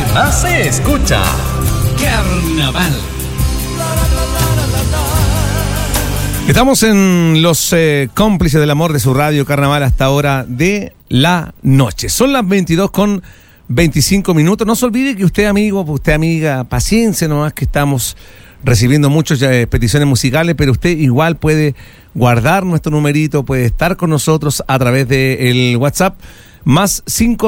Se escucha Carnaval. Estamos en los cómplices del amor de su radio Carnaval hasta ahora de la noche. Son las 22:25. No se olvide que usted, amigo, usted, amiga, paciencia nomás, que estamos recibiendo muchas peticiones musicales, pero usted igual puede guardar nuestro numerito, puede estar con nosotros a través del WhatsApp, más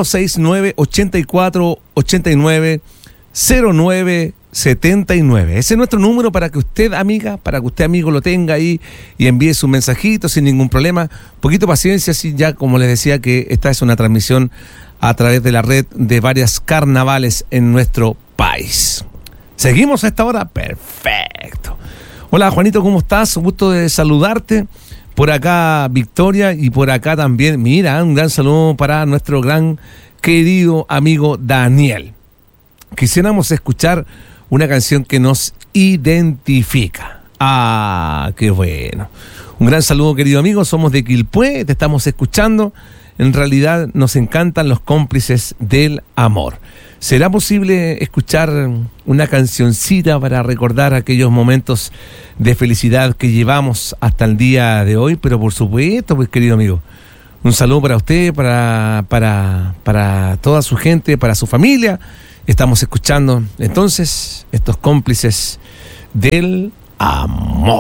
569-84-89-09-79. Ese es nuestro número para que usted, amiga, para que usted, amigo, lo tenga ahí y envíe su mensajito sin ningún problema. Poquito paciencia, sí, ya como les decía que esta es una transmisión a través de la red de varias carnavales en nuestro país. ¿Seguimos a esta hora? Perfecto. Hola, Juanito, ¿cómo estás? Gusto de saludarte. Por acá Victoria y por acá también, mira, un gran saludo para nuestro gran querido amigo Daniel. Quisiéramos escuchar una canción que nos identifica. Ah, qué bueno. Un gran saludo, querido amigo, somos de Quilpué, te estamos escuchando. En realidad nos encantan los cómplices del amor. ¿Será posible escuchar una cancioncita para recordar aquellos momentos de felicidad que llevamos hasta el día de hoy? Pero por supuesto, pues, querido amigo, un saludo para usted, para toda su gente, para su familia. Estamos escuchando entonces estos cómplices del amor.